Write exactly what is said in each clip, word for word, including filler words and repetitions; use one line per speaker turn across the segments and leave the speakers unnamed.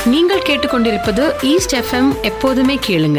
நீங்கள் கேட்டுக்கொண்டிருப்பது east FM. எப்போதுமே கேளுங்க.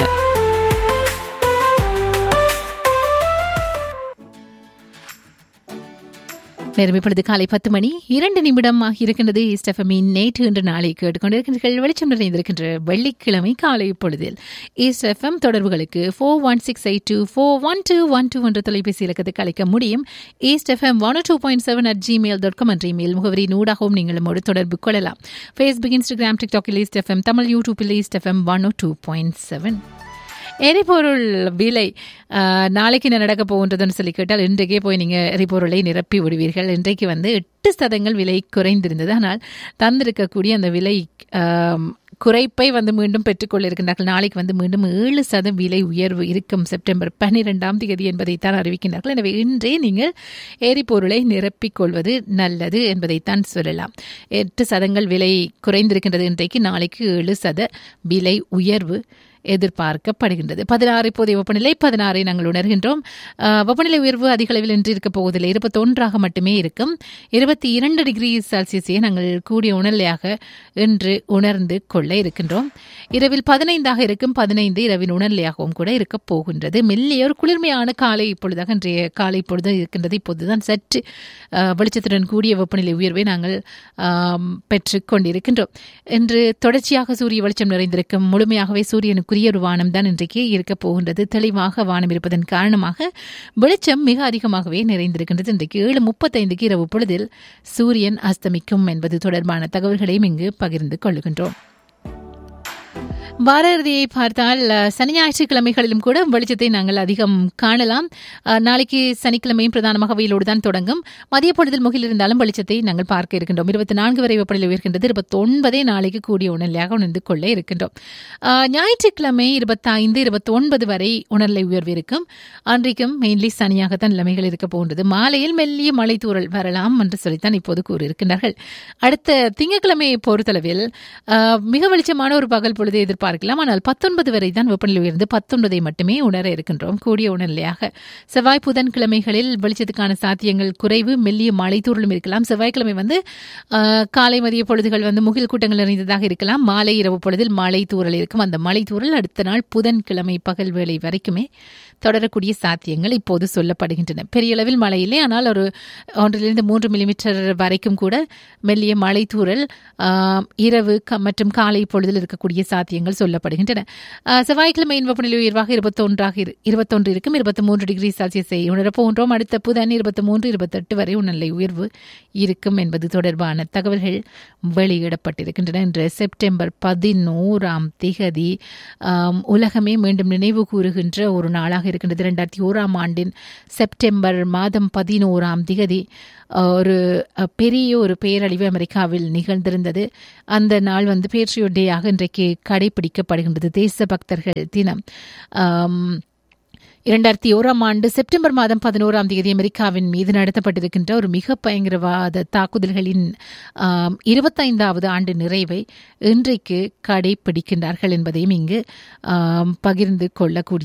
நேரம் இப்பொழுது காலை பத்து மணி இரண்டு நிமிடம் இருக்கின்றது. ஈஸ்ட் எஃப்எம்மின் நேற்று இன்று நாளை கேட்டுக்கொண்டிருக்கின்றீர்கள். வெளிச்சம் நிறைந்திருக்கின்ற வெள்ளிக்கிழமை காலை பொழுதில் ஈஸ்ட் எஃப்எம் தொடர்புகளுக்கு four one six eight two four one two one two என்ற தொலைபேசி இலக்கத்துக்கு அழைக்க முடியும். East FM one two point seven at Gmail dot com என்ற இமெயில் முகவரி நூடாகவும் நீங்கள் நம்மோடு தொடர்பு கொள்ளலாம். Facebook, Instagram, டிக்டாக்கில் east FM Tamil, யூடியூப்பில் east FM one two point seven. எரிபொருள் விலை நாளைக்கு என்ன நடக்க போகின்றதுன்னு சொல்லி கேட்டால், இன்றைக்கே போய் நீங்கள் எரிபொருளை நிரப்பி விடுவீர்கள். இன்றைக்கு வந்து எட்டு சதங்கள் விலை குறைந்திருந்தது. ஆனால் தந்திருக்கக்கூடிய அந்த விலை குறைப்பை வந்து மீண்டும் பெற்றுக்கொள்ள இருக்கின்றார்கள். நாளைக்கு வந்து மீண்டும் ஏழு சதம் விலை உயர்வு இருக்கும் செப்டம்பர் பன்னிரெண்டாம் தேதி என்பதைத்தான் அறிவிக்கின்றார்கள். எனவே இன்றே நீங்கள் எரிபொருளை நிரப்பிக் கொள்வது நல்லது என்பதைத்தான் சொல்லலாம். எட்டு சதங்கள் விலை குறைந்திருக்கின்றது இன்றைக்கு. நாளைக்கு ஏழு சத விலை உயர்வு எதிர்பார்க்கப்படுகின்றது. பதினாறு இப்போதைய வெப்பநிலை பதினாறை நாங்கள் உணர்கின்றோம். வெப்பநிலை உயர்வு அதிக அளவில் இன்று இருக்க போவதில்லை. இருபத்தி ஒன்றாக மட்டுமே இருக்கும். இருபத்தி இரண்டு டிகிரி செல்சியஸை நாங்கள் கூடிய உணர்நிலையாக இன்று உணர்ந்து கொள்ள இருக்கின்றோம். இரவில் பதினைந்தாக இருக்கும். பதினைந்து இரவின் உணர்நிலையாகவும் கூட இருக்க போகின்றது. மெல்லிய ஒரு குளிர்மையான காலை இப்பொழுதாக இன்றைய காலை பொழுது இருக்கின்றது. இப்போதுதான் சற்று வெளிச்சத்துடன் கூடிய வெப்பநிலை உயர்வை நாங்கள் பெற்றுக் கொண்டிருக்கின்றோம். இன்று தொடர்ச்சியாக சூரிய வெளிச்சம் நிறைந்திருக்கும். முழுமையாகவே சூரியனுக்கு ஒரு வானம் தான் இன்றைக்கு இருக்க போகின்றது. தெளிவாக வானம் இருப்பதன் காரணமாக வெளிச்சம் மிக அதிகமாகவே நிறைந்திருக்கின்றது. இன்றைக்கு ஏழு முப்பத்தைந்துக்கு இரவு பொழுதில் சூரியன் அஸ்தமிக்கும் என்பது தொடர்பான தகவல்களையும் இங்கு பகிர்ந்து கொள்ளுகின்றோம். வார இறுதியை பார்த்தால் சனி ஞாயிற்றுக்கிழமைகளிலும் கூட வெளிச்சத்தை நாங்கள் அதிகம் காணலாம். நாளைக்கு சனிக்கிழமையும் பிரதானமாக வெயிலோடு தான் தொடங்கும். மதிய பொழுதில் முகில் இருந்தாலும் வெளிச்சத்தை நாங்கள் பார்க்க இருக்கின்றோம். இருபத்தி நான்கு வரை வெப்பநிலை உயர்கின்றது. இருபத்தி ஒன்பதே நாளைக்கு கூடிய உணர்நிலையாக உணர்ந்து கொள்ள இருக்கின்றோம். ஞாயிற்றுக்கிழமை இருபத்தி ஐந்து இருபத்தி ஒன்பது வரை உணர்நிலை உயர்வு இருக்கும். அன்றைக்கும் மெயின்லி சனியாகத்தான் நிலைமைகள் இருக்க போகின்றது. மாலையில் மெல்லிய மழை தூறல் வரலாம் என்று சொல்லித்தான் இப்போது கூறியிருக்கின்றார்கள். அடுத்த திங்கட்கிழமையை பொறுத்தளவில் மிக வெளிச்சமான ஒரு பகல் பொழுது எதிர்ப்பு பார்க்கலாம். ஆனால் பத்தொன்பது வரை தான் வெப்பநிலை உயர்ந்து பத்தொன்பதை மட்டுமே உணர இருக்கின்றோம் கூடிய உணர்நிலையாக. செவ்வாய் புதன் கிழமைகளில் வெளிச்சத்துக்கான சாத்தியங்கள் குறைவு. மெல்லிய மழை தூறலும் இருக்கலாம். செவ்வாய்க்கிழமை வந்து காலை மதிய பொழுதுகள் வந்து முகில் கூட்டங்கள் நிறைந்ததாக இருக்கலாம். மாலை இரவு பொழுதில் மழை தூறல் இருக்கும். அந்த மழை தூறல் அடுத்த நாள் புதன்கிழமை பகல் வேளை வரைக்குமே தொடரக்கூடிய சாத்தியங்கள் இப்போது சொல்லப்படுகின்றன. பெரிய அளவில் மழை இல்லை. ஆனால் ஒரு ஒன்றிலிருந்து மூன்று மில்லிமீட்டர் வரைக்கும் கூட மெல்லிய மழை தூறல் இரவு மற்றும் காலை பொழுதில் இருக்கக்கூடிய சாத்தியங்கள் சொல்லப்படுகின்றன. செவ்வாய்க்கிழமையின் வெப்பநிலை உயர்வாக இருபத்தொன்றாக இருபத்தொன்று இருக்கும். இருபத்தி மூன்று டிகிரி செல்சியஸை உணரப்போகின்றோம். அடுத்த புதன் இருபத்தி மூன்று இருபத்தெட்டு வரை உணர்நிலை உயர்வு இருக்கும் என்பது தொடர்பான தகவல்கள் வெளியிடப்பட்டிருக்கின்றன. இன்று செப்டம்பர் பதினோராம் திகதி உலகமே மீண்டும் நினைவு கூறுகின்ற ஒரு நாளாக இருக்கின்றது. இரண்டாயிரத்தி ஓராம் ஆண்டின் செப்டம்பர் மாதம் பதினோராம் திகதி ஒரு பெரிய ஒரு பேரழிவு அமெரிக்காவில் நிகழ்ந்திருந்தது. அந்த நாள் வந்து பேட்ரியோட் டேயாக இன்றைக்கு கடைபிடிக்கப்படுகின்றது. தேசபக்தர்கள் தினம். இரண்டாயிரத்தி ஓராம் ஆண்டு செப்டம்பர் மாதம் பதினோராம் தேதி அமெரிக்காவின் மீது நடத்தப்பட்டிருக்கின்ற ஒரு மிக பயங்கரவாத தாக்குதல்களின் இருபத்தைந்தாவது ஆண்டு நிறைவை இன்றைக்கு கடைபிடிக்கின்றார்கள் என்பதையும் இங்கு பகிர்ந்து கொள்ளக்கூடிய